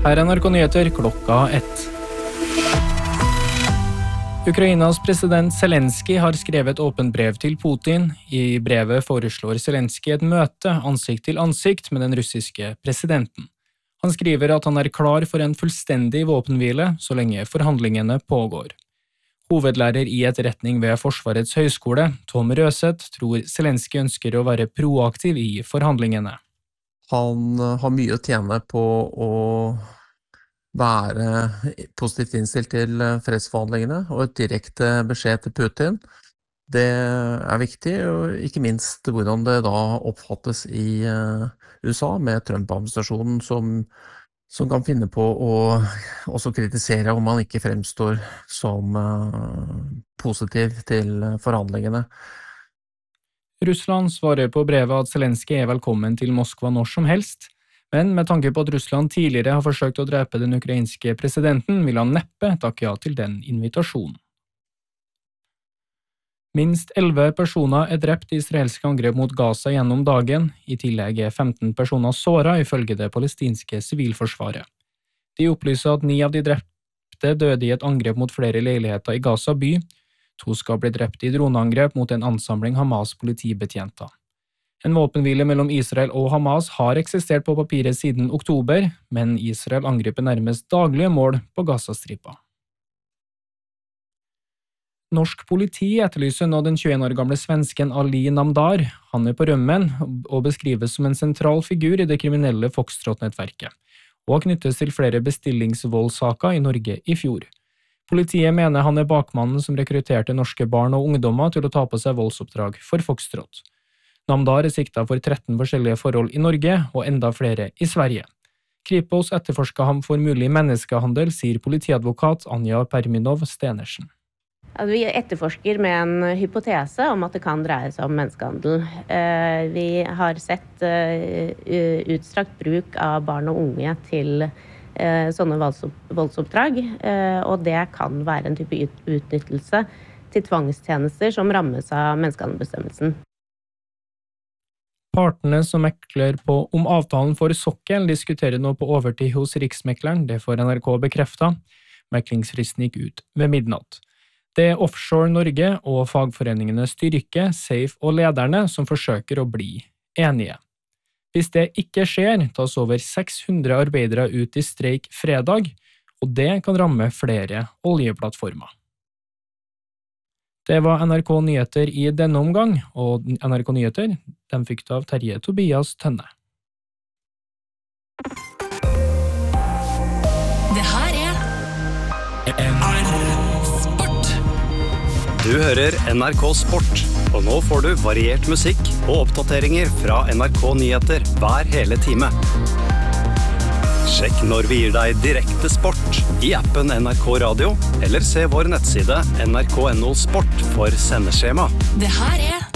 Her NRK Nyheter klokka 1. Ukrainas president Zelensky har skrevet åpent brev til Putin. I brevet foreslår Zelensky et møte ansikt til ansikt med den russiske presidenten. Han skriver at han er klar for en fullstendig våpenhvile så lenge forhandlingene pågår. Hovedlærer i etterretning ved Forsvarets høyskole, Tom Røseth, tror Zelensky ønsker å være proaktiv i forhandlingene. Han har mye å tjene på å være positivt innstilt til fredsforhandlingene, og et direkte beskjed til Putin. Det er viktig, og ikke minst hvordan det da oppfattes i USA med Trump-administrasjonen som kan finne på å også kritisere om man ikke fremstår som positiv til forhandlingene. Russland svarer på brevet at Zelensky er velkommen til Moskva når som helst, men med tanke på at Russland tidligere har forsøkt å drepe den ukrainske presidenten, vil han neppe takke ja til den invitasjonen. Minst 11 personer er drept i israelske angrep mot Gaza gjennom dagen, i tillegg er 15 personer såret ifølge det palestinske sivilforsvaret. De opplyser at 9 av de drepte døde i et angrep mot flere leiligheter i Gaza by. 2 skal bli drept i droneangrep mot en ansamling Hamas politibetjenter. En våpenhvile mellom Israel og Hamas har eksistert på papiret siden oktober, men Israel angriper nærmest daglige mål på Gazastripa. Norsk politi etterlyser nå den 21 år gamle svensken Ali Namdar. Han er på rømmen og beskrives som en sentral figur i det kriminelle Foxtrot-nettverket, og knyttes til flere bestillingsvoldssaker i Norge i fjor. Politiet mener han er bakmannen som rekrutterte norske barn og ungdommer til å ta på seg voldsoppdrag for Foxtrot. Namdar er siktet for 13 forskjellige forhold i Norge og enda flere i Sverige. Kripos etterforsker ham for mulig menneskehandel, sier politiadvokat Anja Perminov Stenersen. Vi etterforsker med en hypotese om at det kan dreie seg om menneskehandel. Vi har sett utstrakt bruk av barn og unge til sånne voldsoppdrag, og det kan være en type utnyttelse til tvangstjenester som rammes av menneskehandelbestemmelsen. Partene som mekler på om avtalen for sokkel diskuterer nå på overtid hos Riksmekleren, det får NRK bekreftet. Meklingsfristen gikk ut ved midnatt. Det er Offshore Norge og fagforeningene Styrke, Safe og Lederne som forsøker å bli enige. Hvis det ikke skjer, tas over 600 arbeidere ut i streik fredag, og det kan ramme flere oljeplattformer. Det var NRK Nyheter i denne omgang, og NRK Nyheter, den fikk du av Terje Tobias Tønne. Det her er Sport. Du hører NRK Sport, og nå får du variert musikk og oppdateringer fra NRK Nyheter hver hele time. Sjekk når vi gir deg direkte sport i appen NRK Radio, eller se vår nettside nrk.no sport for sendeskjema. Det her er